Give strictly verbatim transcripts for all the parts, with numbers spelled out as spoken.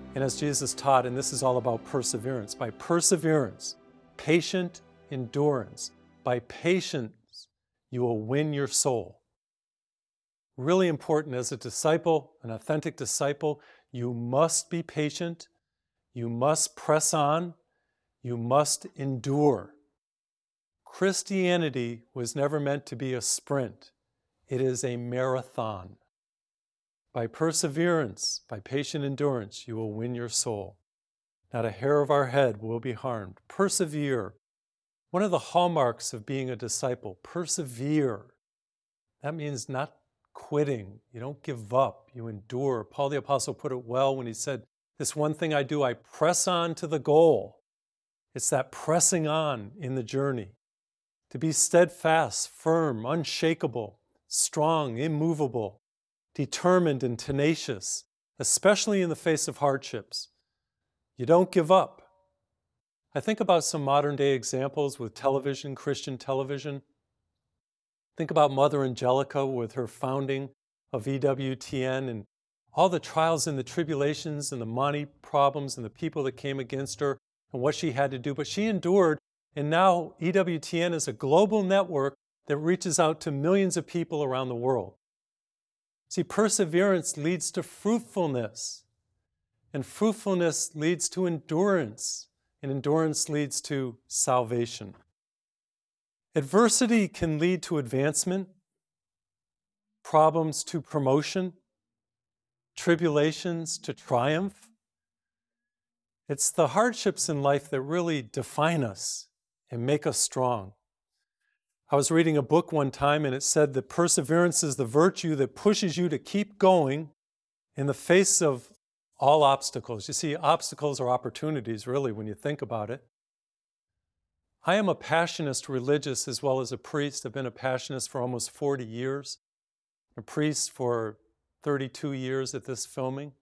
And as Jesus taught, and this is all about perseverance, by perseverance, patient endurance, by patience, you will win your soul. Really important as a disciple, an authentic disciple, you must be patient, you must press on, you must endure. Christianity was never meant to be a sprint. It is a marathon. By perseverance, by patient endurance, you will win your soul. Not a hair of our head will be harmed. Persevere. One of the hallmarks of being a disciple, persevere. That means not quitting. You don't give up. You endure. Paul the Apostle put it well when he said, this one thing I do, I press on to the goal. It's that pressing on in the journey. To be steadfast, firm, unshakable, strong, immovable, determined and tenacious, especially in the face of hardships. You don't give up. I think about some modern day examples with television, Christian television. Think about Mother Angelica with her founding of E W T N and all the trials and the tribulations and the money problems and the people that came against her and what she had to do. But she endured, and now E W T N is a global network that reaches out to millions of people around the world. See, perseverance leads to fruitfulness, and fruitfulness leads to endurance, and endurance leads to salvation. Adversity can lead to advancement, problems to promotion, tribulations to triumph. It's the hardships in life that really define us and make us strong. I was reading a book one time and it said that perseverance is the virtue that pushes you to keep going in the face of all obstacles. You see, obstacles are opportunities, really, when you think about it. I am a passionist religious as well as a priest. I've been a passionist for almost forty years, a priest for thirty-two years at this filming.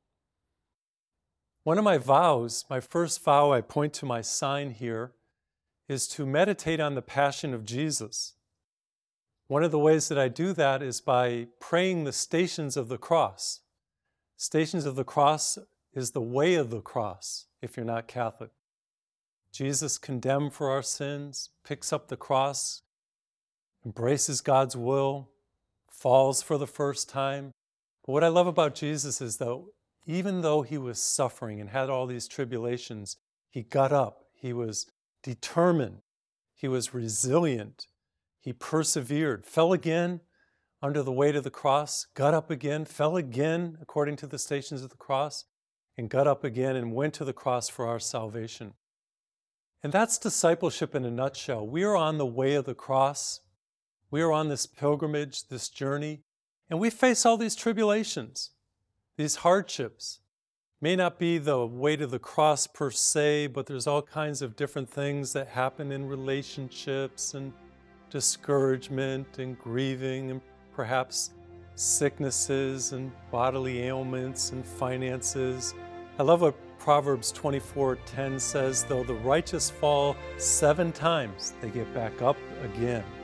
One of my vows, my first vow, I point to my sign here, is to meditate on the passion of Jesus. One of the ways that I do that is by praying the Stations of the Cross. Stations of the Cross is the way of the cross, if you're not Catholic. Jesus condemned for our sins, picks up the cross, embraces God's will, falls for the first time. But what I love about Jesus is that even though he was suffering and had all these tribulations, he got up, he was determined, he was resilient, he persevered, fell again under the weight of the cross, got up again, fell again according to the Stations of the Cross, and got up again and went to the cross for our salvation. And that's discipleship in a nutshell. We are on the way of the cross. We are on this pilgrimage, this journey, and we face all these tribulations, these hardships. May not be the weight of the cross per se, but there's all kinds of different things that happen in relationships and discouragement and grieving and perhaps sicknesses and bodily ailments and finances. I love what Proverbs twenty-four ten says, though the righteous fall seven times, they get back up again.